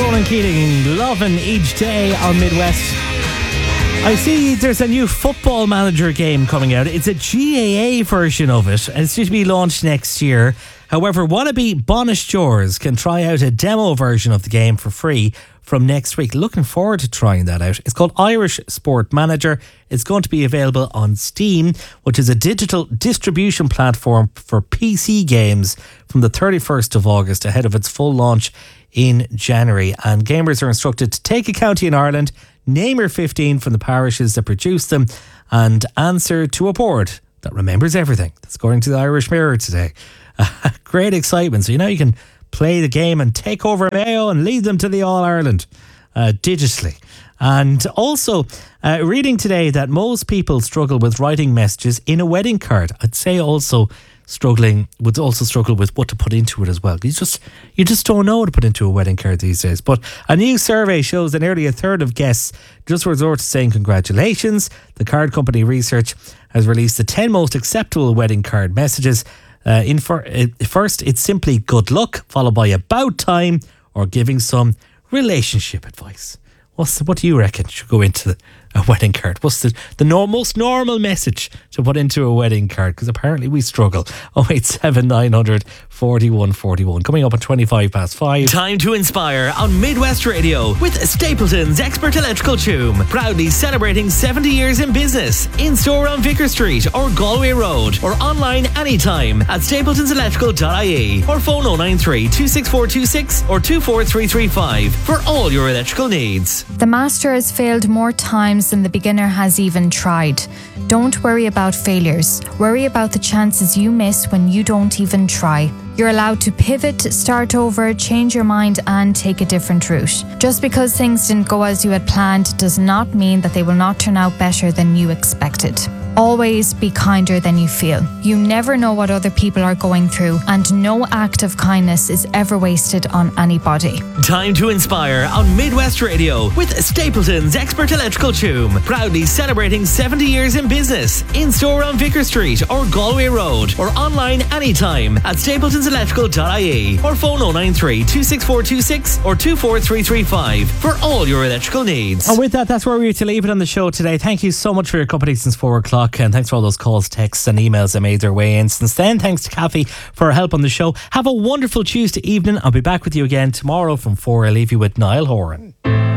Ronan Keating, loving each day on Midwest. I see there's a new Football Manager game coming out. It's a GAA version of it, and it's due to be launched next year. However, wannabe Bonus can try out a demo version of the game for free from next week. Looking forward to trying that out. It's called Irish Sport Manager. It's going to be available on Steam, which is a digital distribution platform for PC games, from the 31st of August ahead of its full launch in January. And gamers are instructed to take a county in Ireland, name your 15 from the parishes that produce them, and answer to a board that remembers everything. That's according to the Irish Mirror today. Great excitement. So, you can play the game and take over Mayo and lead them to the All-Ireland digitally. And also, reading today that most people struggle with writing messages in a wedding card. I'd say also would struggle with what to put into it as well. You just don't know what to put into a wedding card these days. But a new survey shows that nearly a third of guests just resort to saying congratulations. The card company Research has released the 10 most acceptable wedding card messages. First, it's simply good luck, followed by about time or giving some relationship advice. What do you reckon should go into a wedding card? What's the most normal message to put into a wedding card? Because apparently we struggle. 087 900 41 41. Coming up at 5:25. Time to inspire on Midwest Radio with Stapleton's Expert Electrical Tune. Proudly celebrating 70 years in business. In store on Vicar Street or Galway Road, or online anytime at stapletonselectrical.ie, or phone 093 26426 or 24335 for all your electrical needs. The master has failed more times than the beginner has even tried. Don't worry about failures. Worry about the chances you miss when you don't even try. You're allowed to pivot, start over, change your mind and take a different route. Just because things didn't go as you had planned does not mean that they will not turn out better than you expected. Always be kinder than you feel. You never know what other people are going through, and no act of kindness is ever wasted on anybody. Time to inspire on Midwest Radio with Stapleton's Expert Electrical Tune. Proudly celebrating 70 years in business. In store on Vicar Street or Galway Road, or online anytime at stapletonselectrical.ie, or phone 093 26426 or 24335 for all your electrical needs. And with that, that's where we're to leave it on the show today. Thank you so much for your company since 4 o'clock. And thanks for all those calls, texts and emails that made their way in since then. Thanks to Kathy for her help on the show. Have a wonderful Tuesday evening. I'll be back with you again tomorrow from 4. I'll leave you with Niall Horan.